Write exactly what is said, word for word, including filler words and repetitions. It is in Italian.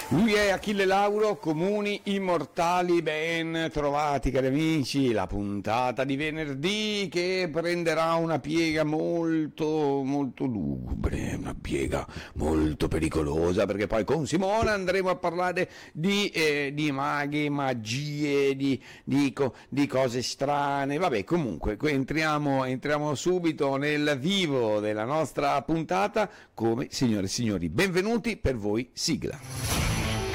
Lui è Achille Lauro, Comuni Immortali, ben trovati cari amici, la puntata di venerdì che prenderà una piega molto molto lugubre, una piega molto pericolosa, perché poi con Simona andremo a parlare di, eh, di maghe, magie, di, di, co- di cose strane, vabbè comunque entriamo, entriamo subito nel vivo della nostra puntata come signore e signori, benvenuti per voi, sigla.